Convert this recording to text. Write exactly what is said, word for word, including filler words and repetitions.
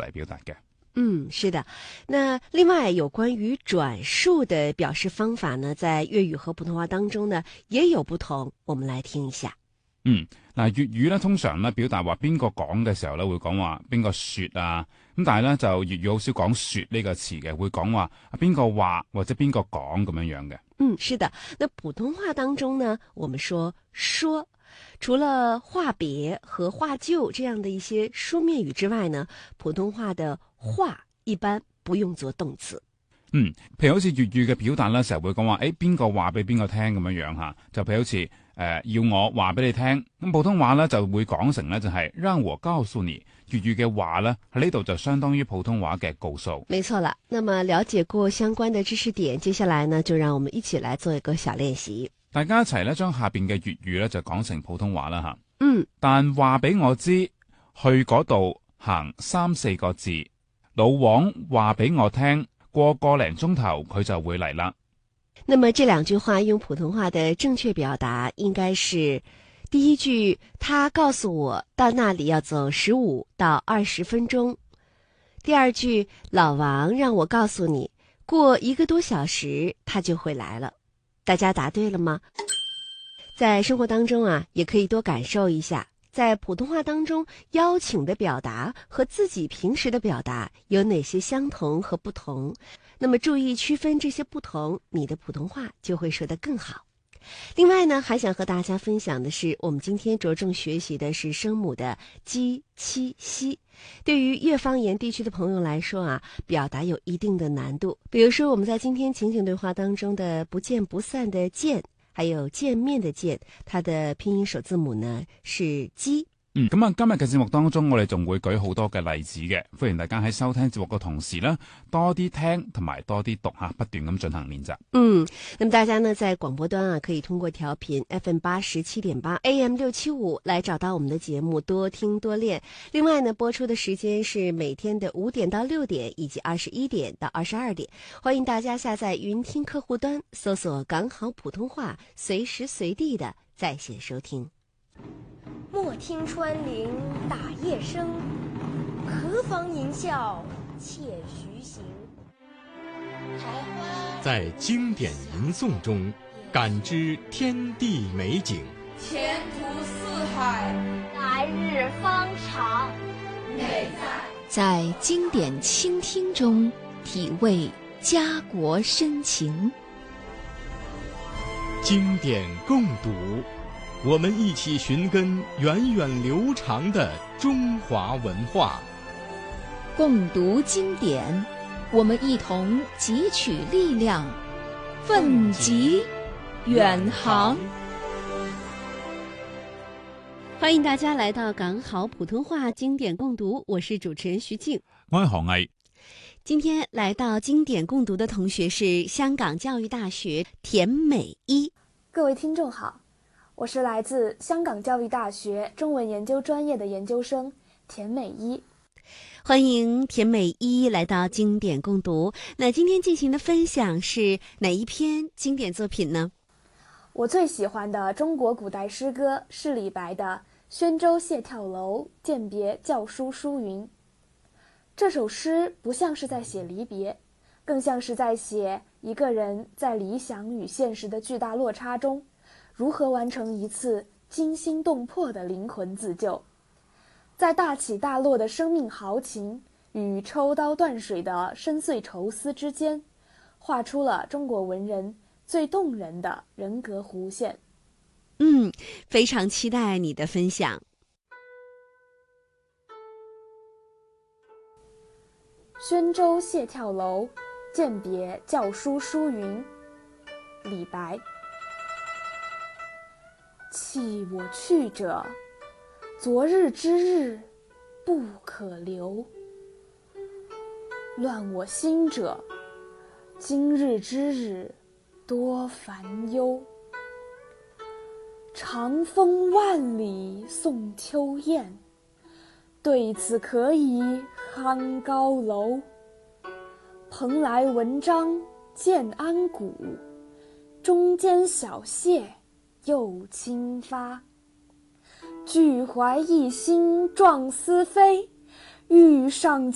嚟表達嘅。 嗯，是的。那另外有關於轉述的表示方法呢，在粵語和普通話當中呢也有不同，我們來聽一下。 嗯，嗱，粵語咧通常咧表達話邊個講嘅時候咧會講話邊個說啊，咁但係咧就粵語好少講說呢個詞嘅，會講話邊個話或者邊個講咁樣樣嘅。 嗯，是的。那普通話當中呢，我們說說，除了話別和話就這樣的一些書面語之外呢，普通話的話一般不用做動詞。 嗯，譬如好似粵語嘅表達咧，成日會講話，誒邊個話俾邊個聽咁樣樣吓，就譬如好似誒、呃、要我話俾你聽，咁普通話咧就會講成咧就係讓我告訴你，粵語嘅話咧喺呢度就相當於普通話嘅告訴。 沒錯啦。那麼了解過相關的知識點，接下來呢就讓我們一起來做一個小練習。 大家一齊咧將下邊嘅粵語咧就講成普通話啦吓。 嗯， 但話俾我知，去嗰度行三四個字，老王話俾我聽，過個零鐘頭佢就會嚟啦。 那麼這兩句話用普通話的正確表達應該是：第一句，他告訴我到那裡要走十五到二十分鐘；第二句，老王讓我告訴你，過一個多小時他就會來了。大家答對了嗎？在生活當中啊，也可以多感受一下，在普通話當中邀請的表達和自己平時的表達有哪些相同和不同。那麼注意區分這些不同，你的普通話就會說得更好。另外呢，還想和大家分享的是，我們今天着重學習的是聲母的雞、七、西。對於粵方言地區的朋友來說啊，表達有一定的難度。比如說我們在今天情景對話當中的不見不散的見，還有見面的見，它的拼音首字母呢是雞。 嗯，咁啊，今日嘅節目當中，我哋仲會舉好多嘅例子嘅，歡迎大家喺收聽節目嘅同時呢，多啲聽同埋多啲讀吓，不斷咁進行練習。 嗯，那麼大家呢在廣播端啊，可以通過調頻 F M 八十七點八 A M 六七五來找到我們的節目，多聽多練。另外呢，播出的時間是每天的五點到六點，以及二十一點到二十二點。歡迎大家下載雲聽客戶端，搜索港好普通話，隨時隨地的在線收聽。 莫聽穿林打葉聲，何妨吟嘯且徐行。 在經典吟誦中感知天地美景， 前途似海， 來日方長。 美在在經典傾聽中體味家國深情。 經典共讀，我們一起尋根源遠流長的中華文化。 共讀經典，我們一同汲取力量，奮楫遠航。 歡迎大家來到港好普通話經典共讀，我是主持人徐靜， 我係何毅。 今天來到經典共讀的同學是香港教育大學田美一。 各位聽眾好，我是來自香港教育大學中文研究專業的研究生田美一。 歡迎田美一來到經典共讀。那今天進行的分享是哪一篇經典作品呢？ 我最喜歡的中國古代詩歌是李白的《宣州謝眺樓餞別校書書雲》。這首詩不像是在寫離別，更像是在寫一個人在理想與現實的巨大落差中，如何完成一次驚心動魄的靈魂自救。在大起大落的生命豪情與抽刀斷水的深邃愁思之間，畫出了中國文人最動人的人格弧線。 嗯，非常期待你的分享。 宣州謝眺樓餞別校書書雲，李白。棄我去者，昨日之日不可留；亂我心者，今日之日多煩憂。長風萬里送秋雁，對此可以酣高樓。蓬萊文章建安骨，中間小謝又清發。俱懷逸心壯思飛，欲上